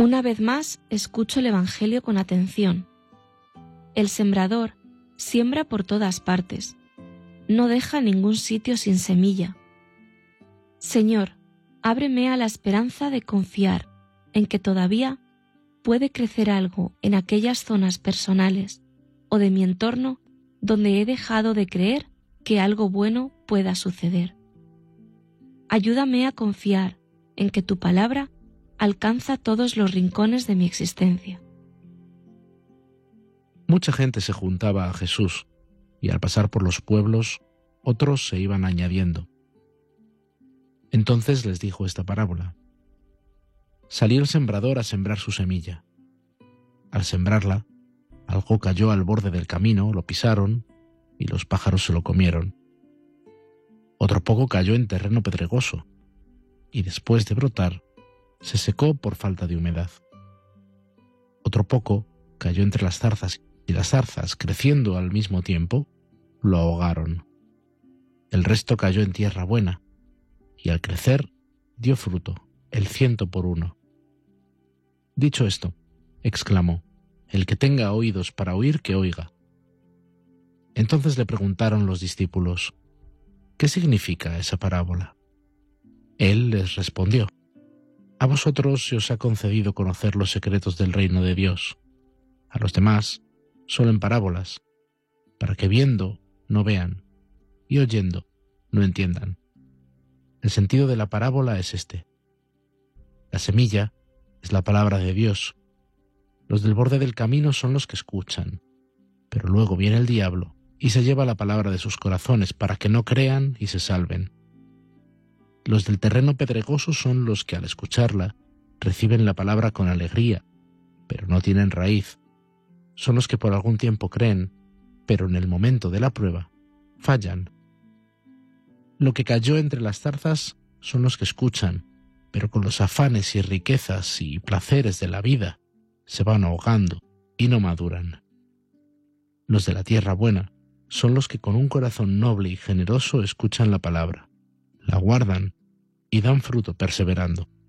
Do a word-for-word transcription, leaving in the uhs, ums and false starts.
Una vez más escucho el Evangelio con atención. El sembrador siembra por todas partes, no deja ningún sitio sin semilla. Señor, ábreme a la esperanza de confiar en que todavía puede crecer algo en aquellas zonas personales o de mi entorno donde he dejado de creer que algo bueno pueda suceder. Ayúdame a confiar en que tu palabra alcanza todos los rincones de mi existencia. Mucha gente se juntaba a Jesús, y al pasar por los pueblos, otros se iban añadiendo. Entonces les dijo esta parábola. Salió el sembrador a sembrar su semilla. Al sembrarla, algo cayó al borde del camino, lo pisaron, y los pájaros se lo comieron. Otro poco cayó en terreno pedregoso, y después de brotar, se secó por falta de humedad. Otro poco cayó entre las zarzas, y las zarzas, creciendo al mismo tiempo, lo ahogaron. El resto cayó en tierra buena, y al crecer dio fruto, el ciento por uno. Dicho esto, exclamó, el que tenga oídos para oír, que oiga. Entonces le preguntaron los discípulos, ¿qué significa esa parábola? Él les respondió, a vosotros se os ha concedido conocer los secretos del reino de Dios, a los demás solo en parábolas, para que viendo no vean y oyendo no entiendan. El sentido de la parábola es este. La semilla es la palabra de Dios. Los del borde del camino son los que escuchan, pero luego viene el diablo y se lleva la palabra de sus corazones para que no crean y se salven. Los del terreno pedregoso son los que al escucharla reciben la palabra con alegría, pero no tienen raíz. Son los que por algún tiempo creen, pero en el momento de la prueba fallan. Lo que cayó entre las zarzas son los que escuchan, pero con los afanes y riquezas y placeres de la vida se van ahogando y no maduran. Los de la tierra buena son los que con un corazón noble y generoso escuchan la palabra, la guardan y dan fruto perseverando.